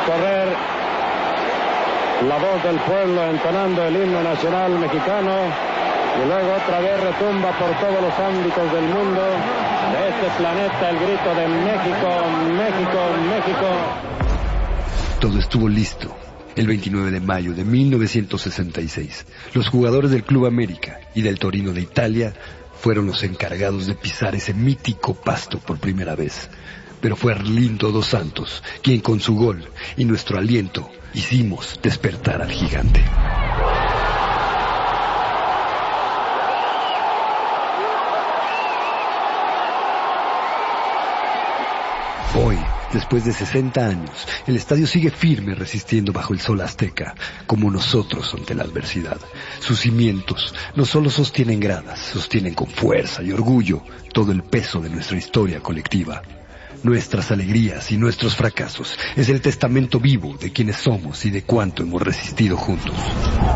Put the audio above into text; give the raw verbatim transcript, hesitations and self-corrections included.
correr la voz del pueblo entonando el himno nacional mexicano, y luego otra vez retumba por todos los ámbitos del mundo, de este planeta, el grito de México, México, México. Todo estuvo listo. El veintinueve de mayo de mil novecientos sesenta y seis, los jugadores del Club América y del Torino de Italia fueron los encargados de pisar ese mítico pasto por primera vez. Pero fue Arlindo dos Santos quien con su gol y nuestro aliento hicimos despertar al gigante. Hoy, después de sesenta años, el estadio sigue firme resistiendo bajo el sol azteca, como nosotros ante la adversidad. Sus cimientos no solo sostienen gradas, sostienen con fuerza y orgullo todo el peso de nuestra historia colectiva. Nuestras alegrías y nuestros fracasos es el testamento vivo de quienes somos y de cuánto hemos resistido juntos.